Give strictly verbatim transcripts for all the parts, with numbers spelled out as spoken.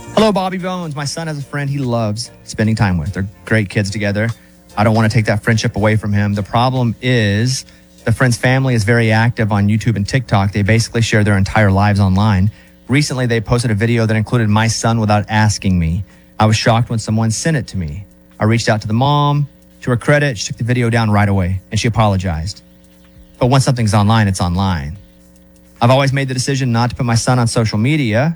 Hello, Bobby Bones. My son has a friend he loves spending time with. They're great kids together. I don't want to take that friendship away from him. The problem is the friend's family is very active on YouTube and TikTok. They basically share their entire lives online. Recently, they posted a video that included my son without asking me. I was shocked when someone sent it to me. I reached out to the mom. To her credit, she took the video down right away, and she apologized. But once something's online, it's online. I've always made the decision not to put my son on social media.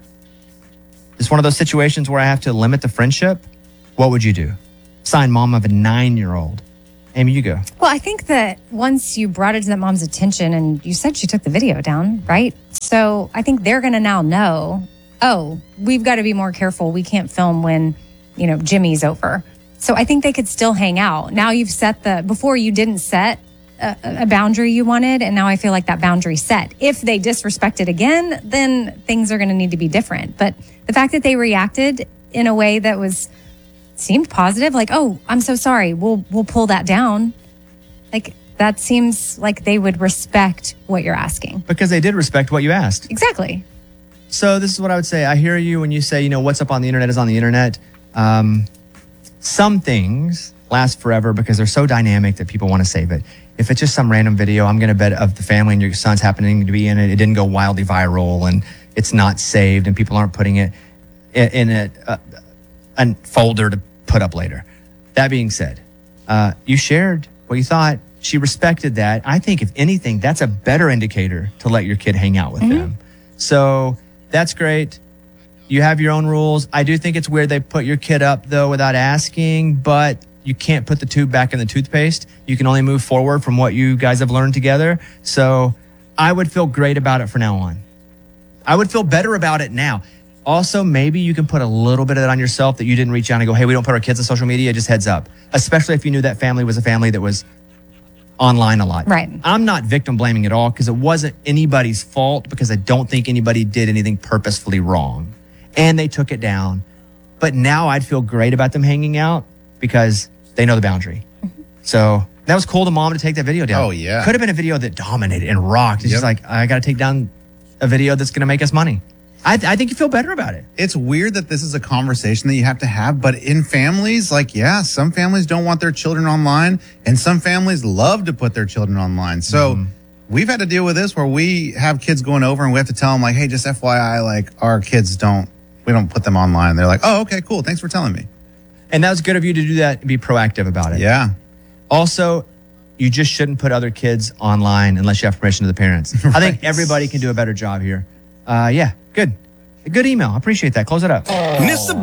It's one of those situations where I have to limit the friendship. What would you do? Sign mom of a nine-year-old. Amy, you go. Well, I think that once you brought it to that mom's attention and you said she took the video down, right? So I think they're going to now know, oh, we've got to be more careful. We can't film when, you know, Jimmy's over. So I think they could still hang out. Now you've set the, before you didn't set a, a boundary you wanted, and now I feel like that boundary set. If they disrespect it again, then things are going to need to be different. But the fact that they reacted in a way that was seemed positive, like, oh, I'm so sorry, we'll we'll pull that down. Like, that seems like they would respect what you're asking. Because they did respect what you asked. Exactly. So this is what I would say. I hear you when you say, you know, what's up on the internet is on the internet. Um, some things last forever because they're so dynamic that people want to save it. If it's just some random video, I'm going to bet of the family and your son's happening to be in it, it didn't go wildly viral and it's not saved and people aren't putting it in, in a, a, a folder to put up later. That being said, uh, you shared what you thought. She respected that. I think if anything, that's a better indicator to let your kid hang out with mm-hmm. them. So that's great. You have your own rules. I do think it's weird they put your kid up, though, without asking, but you can't put the tube back in the toothpaste. You can only move forward from what you guys have learned together. So I would feel great about it from now on. I would feel better about it now. Also, maybe you can put a little bit of that on yourself that you didn't reach out and go, hey, we don't put our kids on social media, just heads up. Especially if you knew that family was a family that was online a lot. Right. I'm not victim blaming at all because it wasn't anybody's fault because I don't think anybody did anything purposefully wrong. And they took it down. But now I'd feel great about them hanging out because they know the boundary. Mm-hmm. So that was cool to mom to take that video down. Oh, yeah. Could have been a video that dominated and rocked. It's yep. just like, I got to take down a video that's going to make us money. I, th- I think you feel better about it. It's weird that this is a conversation that you have to have, but in families, like, yeah, some families don't want their children online, and some families love to put their children online. So mm. we've had to deal with this where we have kids going over and we have to tell them, like, hey, just F Y I, like, our kids don't, we don't put them online. They're like, oh, okay, cool. Thanks for telling me. And that was good of you to do that and be proactive about it. Yeah. Also, you just shouldn't put other kids online unless you have permission of the parents. Right. I think everybody can do a better job here. Uh, yeah, good. Good email. I appreciate that. Close it up. Mister